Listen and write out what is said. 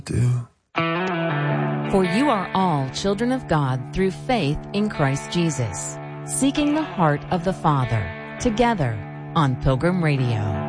do. For you are all children of God through faith in Christ Jesus, seeking the heart of the Father, together on Pilgrim Radio.